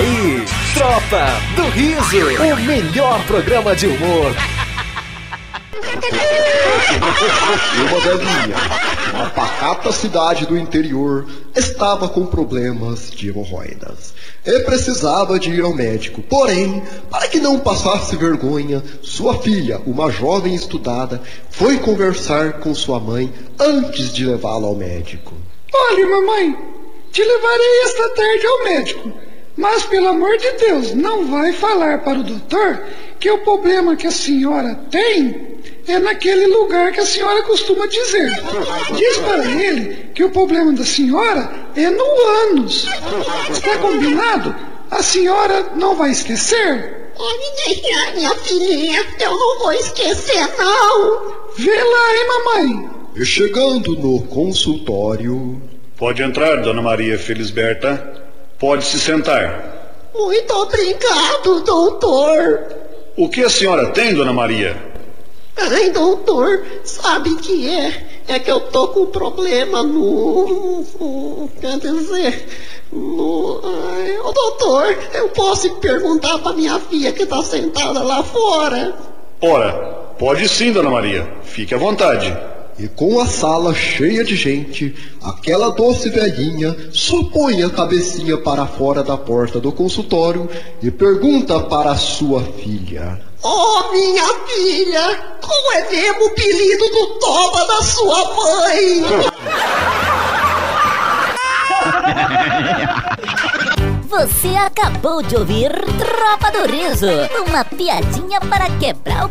aí, Tropa do Riso, o melhor programa de humor. Uma velhinha, uma pacata cidade do interior, estava com problemas de hemorroidas e precisava de ir ao médico. Porém, para que não passasse vergonha, sua filha, uma jovem estudada, foi conversar com sua mãe antes de levá-la ao médico. Olha, mamãe, te levarei esta tarde ao médico, mas pelo amor de Deus, não vai falar para o doutor que o problema que a senhora tem é naquele lugar que a senhora costuma dizer. Diz para ele que o problema da senhora é no ânus. Está combinado? A senhora não vai esquecer? Oh, minha filhinha, eu não vou esquecer, não. Vê lá, hein, mamãe? E chegando no consultório... Pode entrar, Dona Maria Felisberta. Pode se sentar. Muito obrigado, doutor. O que a senhora tem, Dona Maria? Ai, doutor, sabe que é que eu tô com problema quer dizer, Ô, doutor, eu posso perguntar pra minha filha que tá sentada lá fora? Ora, pode sim, Dona Maria. Fique à vontade. E com a sala cheia de gente, aquela doce velhinha só põe a cabecinha para fora da porta do consultório e pergunta para a sua filha: Oh, minha filha, qual é mesmo o apelido do toba da sua mãe? Você acabou de ouvir Tropa do Riso, uma piadinha para quebrar o